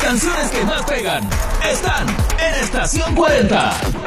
canciones que más pegan están en Estación 40.